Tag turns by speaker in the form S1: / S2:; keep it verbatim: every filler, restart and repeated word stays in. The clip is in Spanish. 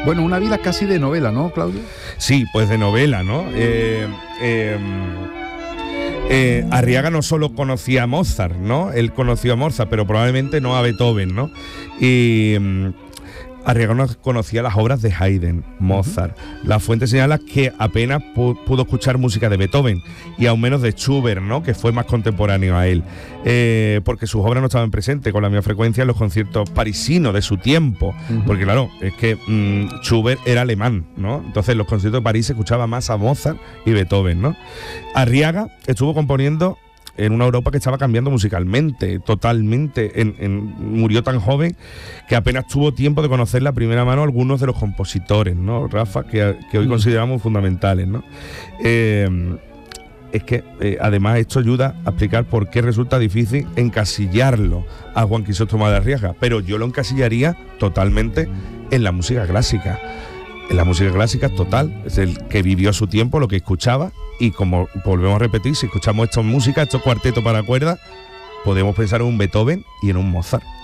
S1: Bueno, una vida casi de novela, ¿no, Claudio?
S2: Sí, pues de novela, ¿no? Eh, eh, eh, Arriaga no solo conocía a Mozart, ¿no? Él conoció a Mozart, pero probablemente no a Beethoven, ¿no? Y um, Arriaga no conocía las obras de Haydn, Mozart. Uh-huh. La fuente señala que apenas pu- pudo escuchar música de Beethoven y aún menos de Schubert, ¿no? Que fue más contemporáneo a él, eh, porque sus obras no estaban presentes con la misma frecuencia en los conciertos parisinos de su tiempo, uh-huh. porque claro, es que mmm, Schubert era alemán, ¿no? Entonces en los conciertos de París se escuchaba más a Mozart y Beethoven, ¿no? Arriaga estuvo componiendo en una Europa que estaba cambiando musicalmente, totalmente. En, en, murió tan joven que apenas tuvo tiempo de conocer la primera mano a algunos de los compositores, ¿no, Rafa? Que, que hoy consideramos fundamentales, ¿no? Eh, es que eh, además esto ayuda a explicar por qué resulta difícil encasillarlo a Juan Crisóstomo de Arriaga, pero yo lo encasillaría totalmente en la música clásica. En la música clásica total, es el que vivió a su tiempo, lo que escuchaba, y como volvemos a repetir, si escuchamos esta música, estos cuartetos para cuerdas, podemos pensar en un Beethoven y en un Mozart.